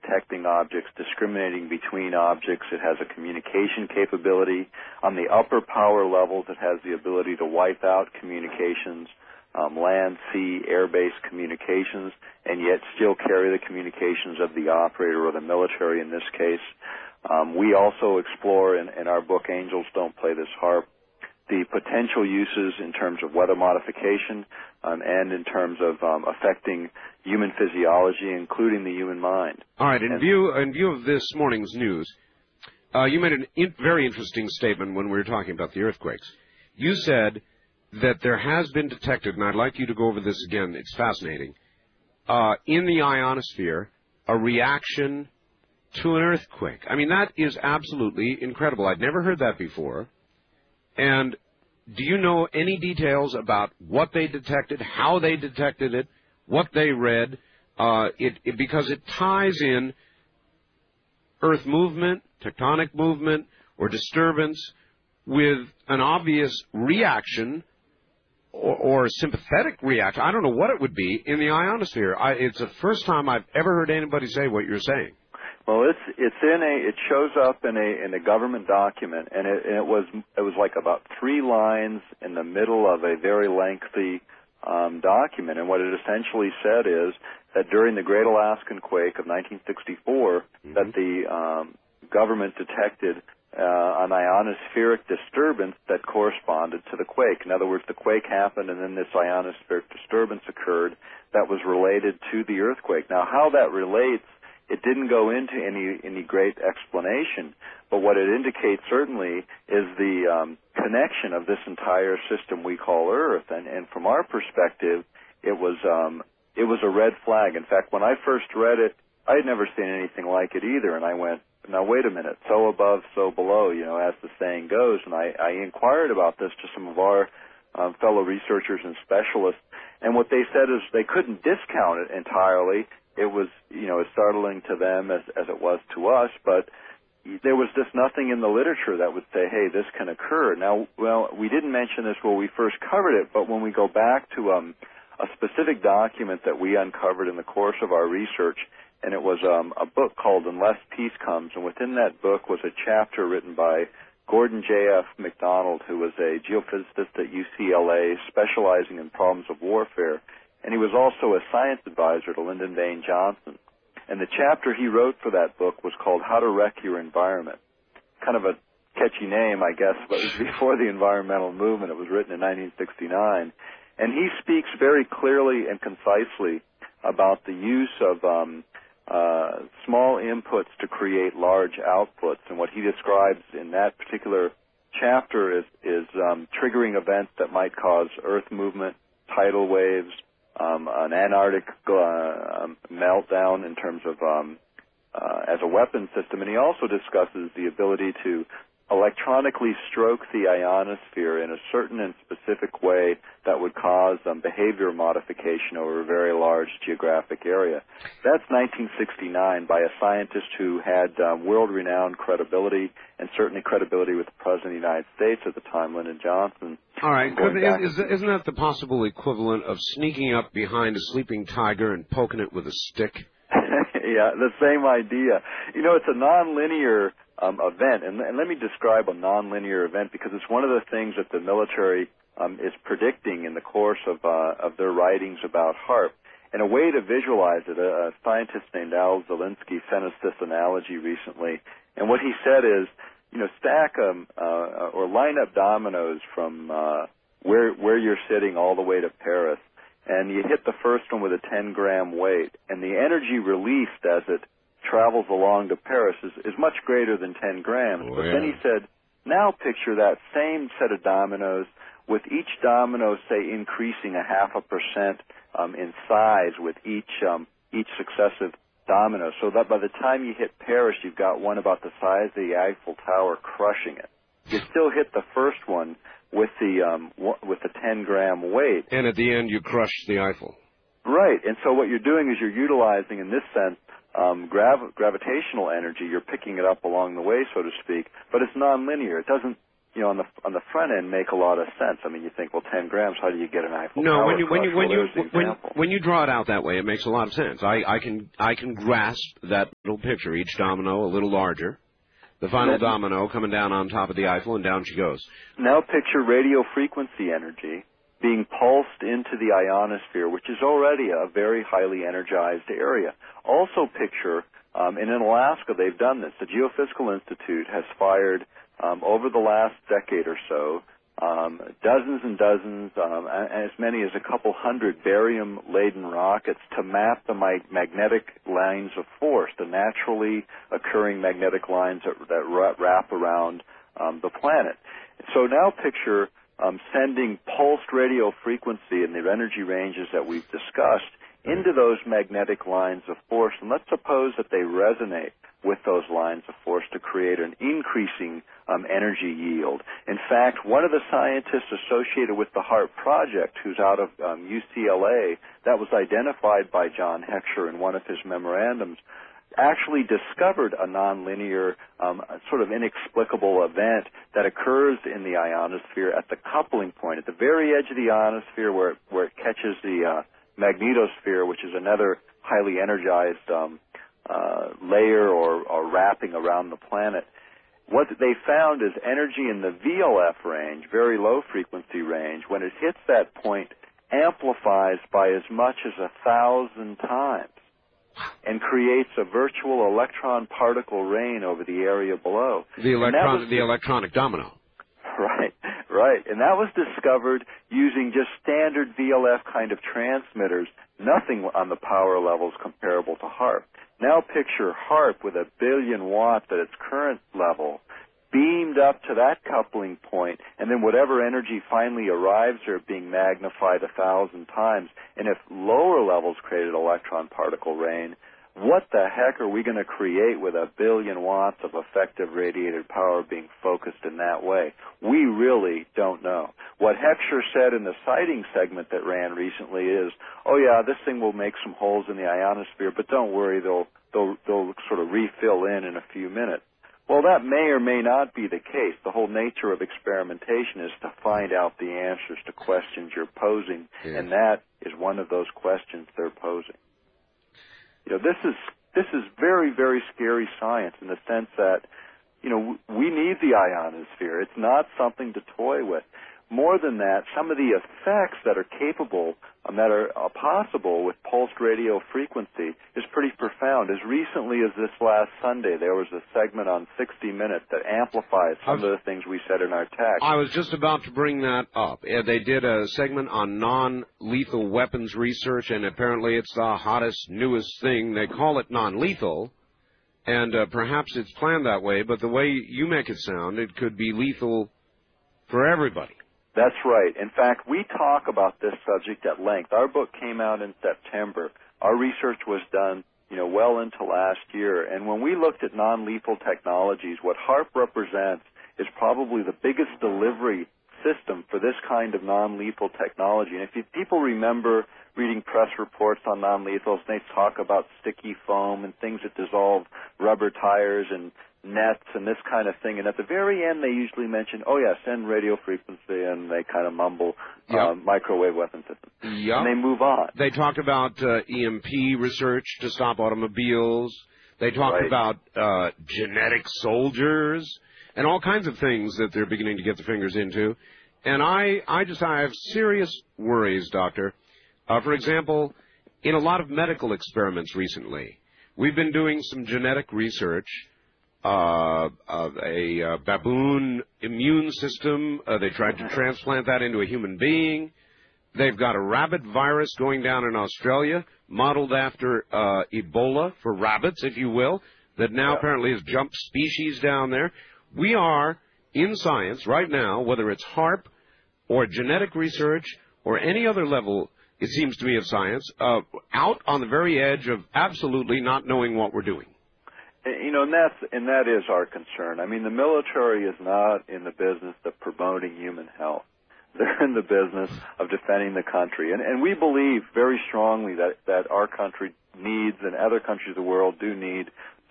detecting objects, discriminating between objects. It has a communication capability. On the upper power levels, it has the ability to wipe out communications, land, sea, air-based communications, and yet still carry the communications of the operator or the military in this case. We also explore in our book, Angels Don't Play This Harp, the potential uses in terms of weather modification and in terms of affecting human physiology, including the human mind. All right. In view of this morning's news, you made a very interesting statement when we were talking about the earthquakes. You said that there has been detected, and I'd like you to go over this again, it's fascinating, in the ionosphere, a reaction to an earthquake. I mean, that is absolutely incredible. I'd never heard that before. And do you know any details about what they detected, how they detected it, what they read? Because it ties in Earth movement, tectonic movement, or disturbance with an obvious reaction or sympathetic reaction. I don't know what it would be in the ionosphere. It's the first time I've ever heard anybody say what you're saying. Well, it shows up in a government document, and it was like about 3 lines in the middle of a very lengthy document. And what it essentially said is that during the Great Alaskan Quake of 1964, that the government detected an ionospheric disturbance that corresponded to the quake. In other words, the quake happened, and then this ionospheric disturbance occurred that was related to the earthquake. Now, how that relates, it didn't go into any great explanation, but what it indicates certainly is the connection of this entire system we call Earth. And from our perspective, it was a red flag. In fact, when I first read it, I had never seen anything like it either, and I went, now wait a minute, so above, so below, as the saying goes. And I inquired about this to some of our fellow researchers and specialists, and what they said is they couldn't discount it entirely. It was, as startling to them as it was to us, but there was just nothing in the literature that would say, hey, this can occur. Now, well, we didn't mention this when we first covered it, but when we go back to a specific document that we uncovered in the course of our research, and it was a book called Unless Peace Comes, and within that book was a chapter written by Gordon J.F. MacDonald, who was a geophysicist at UCLA specializing in problems of warfare. And he was also a science advisor to Lyndon Baines Johnson. And the chapter he wrote for that book was called How to Wreck Your Environment. Kind of a catchy name, I guess, but it was before the environmental movement. It was written in 1969. And he speaks very clearly and concisely about the use of small inputs to create large outputs. And what he describes in that particular chapter is triggering events that might cause earth movement, tidal waves, an Antarctic meltdown in terms of as a weapon system. And he also discusses the ability to electronically stroke the ionosphere in a certain and specific way that would cause behavior modification over a very large geographic area. That's 1969 by a scientist who had world-renowned credibility and certainly credibility with the President of the United States at the time, Lyndon Johnson. All right. Isn't that the possible equivalent of sneaking up behind a sleeping tiger and poking it with a stick? Yeah, the same idea. It's a nonlinear event, and let me describe a nonlinear event because it's one of the things that the military is predicting in the course of their writings about HAARP. And a way to visualize it, a scientist named Al Zelinsky sent us this analogy recently, and what he said is, stack or line up dominoes from where you're sitting all the way to Paris, and you hit the first one with a 10-gram weight, and the energy released as it travels along to Paris is much greater than 10 grams. Oh, but yeah. then he said, now picture that same set of dominoes with each domino, say, increasing 0.5% in size with each successive domino, so that by the time you hit Paris, you've got one about the size of the Eiffel Tower crushing it. You still hit the first one with the 10-gram weight. And at the end, you crush the Eiffel. Right, and so what you're doing is you're utilizing, in this sense, gravitational energy. You're picking it up along the way, so to speak, but it's nonlinear. It doesn't on the front end make a lot of sense. I mean, you think, well, 10 grams, how do you get an Eiffel No, Tower? when you draw it out that way, it makes a lot of sense. I can grasp that little picture. Each domino a little larger. The final domino coming down on top of the Eiffel, and down she goes. Now picture radio frequency energy being pulsed into the ionosphere, which is already a very highly energized area. Also picture, and in Alaska they've done this, the Geophysical Institute has fired, over the last decade or so, dozens and dozens, as many as a couple hundred barium-laden rockets to map the magnetic lines of force, the naturally occurring magnetic lines that wrap around the planet. So now picture sending pulsed radio frequency in the energy ranges that we've discussed into those magnetic lines of force, and let's suppose that they resonate with those lines of force to create an increasing energy yield. In fact, one of the scientists associated with the HARP project, who's out of UCLA, that was identified by John Heckscher in one of his memorandums, actually discovered a nonlinear, sort of inexplicable event that occurs in the ionosphere at the coupling point, at the very edge of the ionosphere where it catches the magnetosphere, which is another highly energized layer or wrapping around the planet. What they found is energy in the VLF range, very low frequency range, when it hits that point, amplifies by as much as 1,000 times and creates a virtual electron particle rain over the area below. The electronic domino. Right. And that was discovered using just standard VLF kind of transmitters, nothing on the power levels comparable to HARP. Now picture HARP with 1 billion watts at its current level, beamed up to that coupling point, and then whatever energy finally arrives there being magnified 1,000 times. And if lower levels created electron particle rain, what the heck are we going to create with 1 billion watts of effective radiated power being focused in that way? We really don't know. What Heckscher said in the sighting segment that ran recently is, oh yeah, this thing will make some holes in the ionosphere, but don't worry, they'll sort of refill in a few minutes. Well, that may or may not be the case. The whole nature of experimentation is to find out the answers to questions you're posing, and that is one of those questions they're posing. This is very, very scary science in the sense that, we need the ionosphere. It's not something to toy with. More than that, some of the effects that are capable, that are possible with pulsed radio frequency is pretty profound. As recently as this last Sunday, there was a segment on 60 Minutes that amplifies some of the things we said in our text. I was just about to bring that up. They did a segment on non-lethal weapons research, and apparently it's the hottest, newest thing. They call it non-lethal, and perhaps it's planned that way, but the way you make it sound, it could be lethal for everybody. That's right. In fact, we talk about this subject at length. Our book came out in September. Our research was done, well into last year. And when we looked at non-lethal technologies, what HARP represents is probably the biggest delivery system for this kind of non-lethal technology. And if people remember reading press reports on non-lethals, they talk about sticky foam and things that dissolve rubber tires and nets and this kind of thing. And at the very end, they usually mention, oh, yeah, send radio frequency, and they kind of mumble microwave weapon system. Yep. And they move on. They talked about EMP research to stop automobiles. They talked about genetic soldiers and all kinds of things that they're beginning to get their fingers into. And I have serious worries, Doctor. For example, in a lot of medical experiments recently, we've been doing some genetic research of a baboon immune system. They tried to transplant that into a human being. They've got a rabbit virus going down in Australia, modeled after Ebola for rabbits, if you will, that now apparently has jumped species down there. We are, in science right now, whether it's HARP or genetic research or any other level, it seems to me, of science, out on the very edge of absolutely not knowing what we're doing. And that is our concern. I mean, the military is not in the business of promoting human health. They're in the business of defending the country. And we believe very strongly that our country needs, and other countries of the world do need,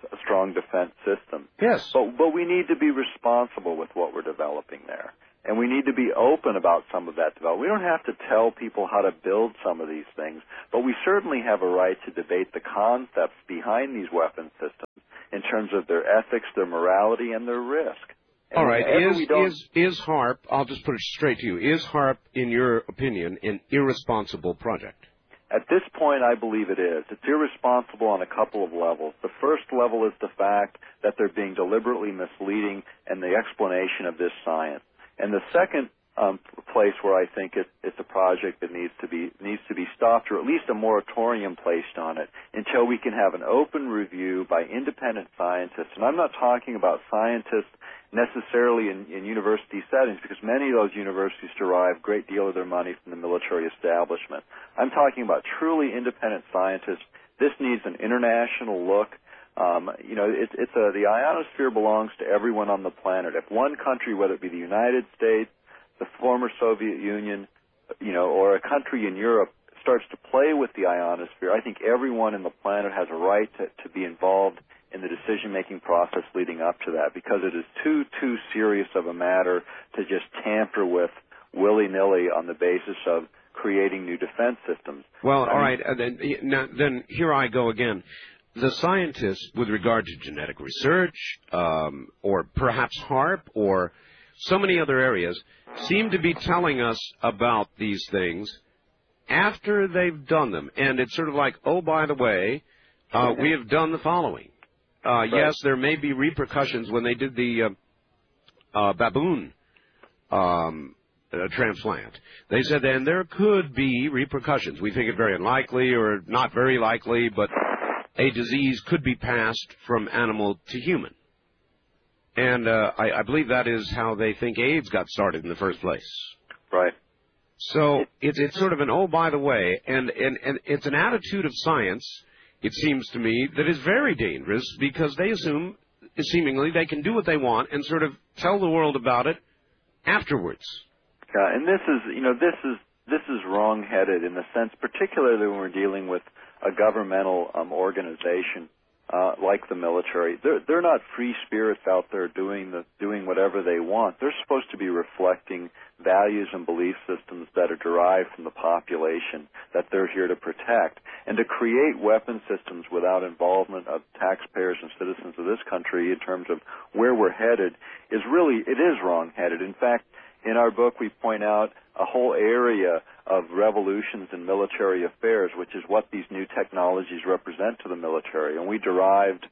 a strong defense system. Yes. But we need to be responsible with what we're developing there. And we need to be open about some of that development. We don't have to tell people how to build some of these things, but we certainly have a right to debate the concepts behind these weapon systems in terms of their ethics, their morality, and their risk. And all right. Is HAARP, I'll just put it straight to you, is HAARP, in your opinion, an irresponsible project? At this point, I believe it is. It's irresponsible on a couple of levels. The first level is the fact that they're being deliberately misleading in the explanation of this science. And the second place where I think it's a project that needs to be stopped, or at least a moratorium placed on it, until we can have an open review by independent scientists. And I'm not talking about scientists necessarily in university settings, because many of those universities derive a great deal of their money from the military establishment. I'm talking about truly independent scientists. This needs an international look. The ionosphere belongs to everyone on the planet. If one country, whether it be the United States, the former Soviet Union, or a country in Europe, starts to play with the ionosphere, I think everyone in the planet has a right to be involved in the decision-making process leading up to that, because it is too serious of a matter to just tamper with willy-nilly on the basis of creating new defense systems. Well, all right, then here I go again. The scientists, with regard to genetic research, or perhaps HAARP, or so many other areas, seem to be telling us about these things after they've done them. And it's sort of like, oh, by the way, we have done the following. Right. Yes, there may be repercussions. When they did the baboon transplant, they said then there could be repercussions. We think it very unlikely or not very likely, but a disease could be passed from animal to human. And I believe that is how they think AIDS got started in the first place. Right. So it's sort of an oh, by the way, and it's an attitude of science, it seems to me, that is very dangerous, because they assume, seemingly, they can do what they want and sort of tell the world about it afterwards. Yeah, and this is wrong-headed in the sense, particularly when we're dealing with a governmental organization like the military. They're not free spirits out there doing whatever they want. They're supposed to be reflecting values and belief systems that are derived from the population that they're here to protect. And to create weapon systems without involvement of taxpayers and citizens of this country in terms of where we're headed is wrong-headed. In fact, in our book, we point out a whole area of revolutions in military affairs, which is what these new technologies represent to the military. And we derived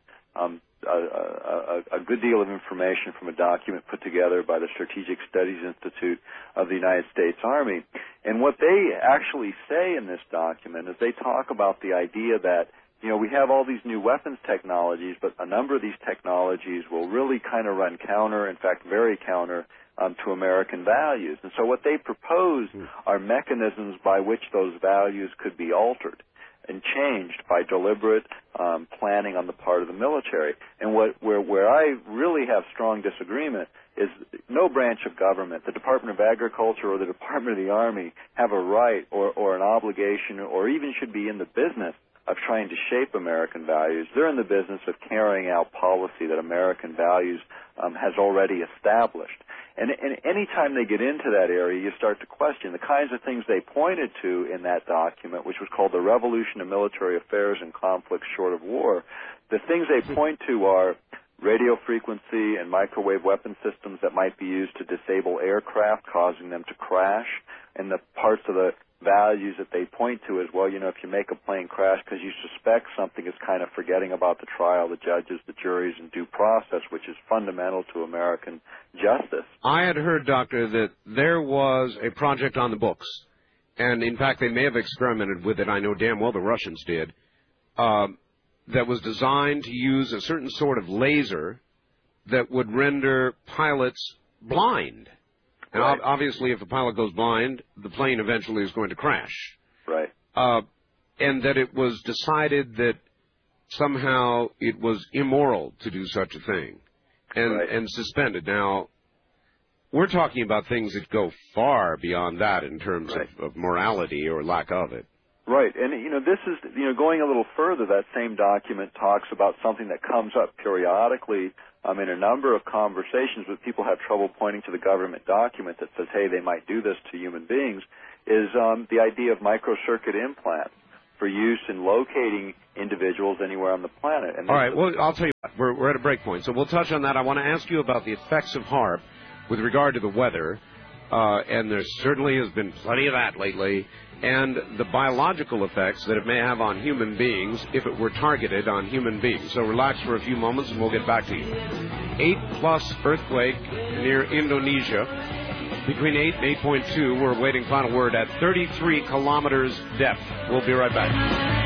a good deal of information from a document put together by the Strategic Studies Institute of the United States Army. And what they actually say in this document is they talk about the idea that, we have all these new weapons technologies, but a number of these technologies will really kind of run counter, in fact, very counter, to American values. And so what they propose are mechanisms by which those values could be altered and changed by deliberate planning on the part of the military. And where I really have strong disagreement is no branch of government, the Department of Agriculture or the Department of the Army, have a right or an obligation or even should be in the business of trying to shape American values. They're in the business of carrying out policy that American values has already established. And any time they get into that area, you start to question the kinds of things they pointed to in that document, which was called The Revolution of Military Affairs and Conflicts Short of War. The things they point to are radio frequency and microwave weapon systems that might be used to disable aircraft, causing them to crash, and the parts of the values that they point to is, well, if you make a plane crash because you suspect something, is kind of forgetting about the trial, the judges, the juries, and due process, which is fundamental to American justice. I had heard, Doctor, that there was a project on the books, and in fact they may have experimented with it, I know damn well the Russians did, that was designed to use a certain sort of laser that would render pilots blind. And right. Obviously, if a pilot goes blind, the plane eventually is going to crash. Right. And that it was decided that somehow it was immoral to do such a thing and suspended. Now, we're talking about things that go far beyond that in terms of morality or lack of it. Right, and this is going a little further. That same document talks about something that comes up periodically in a number of conversations, but people have trouble pointing to the government document that says, hey, they might do this to human beings. Is the idea of microcircuit implants for use in locating individuals anywhere on the planet. And all right, well, I'll tell you what, we're at a break point, so we'll touch on that. I want to ask you about the effects of HAARP with regard to the weather, and there certainly has been plenty of that lately, and the biological effects that it may have on human beings if it were targeted on human beings. So relax for a few moments and we'll get back to you. 8+ earthquake near Indonesia. Between 8 and 8.2, we're awaiting final word at 33 kilometers depth. We'll be right back.